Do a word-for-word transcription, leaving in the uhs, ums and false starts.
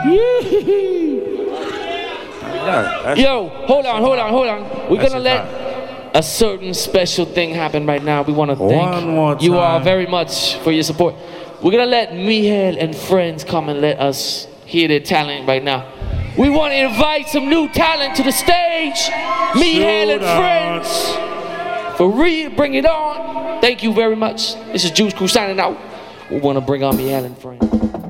Yeah, Yo, hold on, hold on, hold on. We're gonna let a certain special thing happen right now. We want to thank more you all time. very much for your support. We're gonna let Mihail and friends come and let us hear their talent right now. We want to invite some new talent to the stage. Mihail and friends. For real, bring it on. Thank you very much. This is Juice Crew signing out. We want to bring on Mihail and friends.